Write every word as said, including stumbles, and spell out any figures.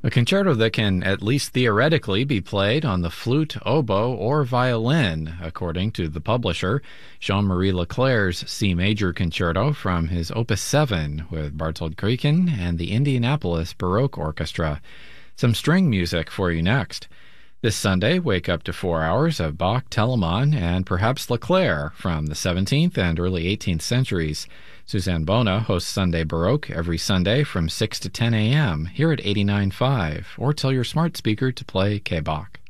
A concerto that can at least theoretically be played on the flute, oboe, or violin, according to the publisher, Jean-Marie Leclerc's C Major Concerto from his Opus seven with Bartold Krieken and the Indianapolis Baroque Orchestra. Some string music for you next. This Sunday, wake up to four hours of Bach, Telemann, and perhaps Leclerc from the seventeenth and early eighteenth centuries. Suzanne Bona hosts Sunday Baroque every Sunday from six to ten a.m. here at eighty-nine point five, or tell your smart speaker to play K-Bach.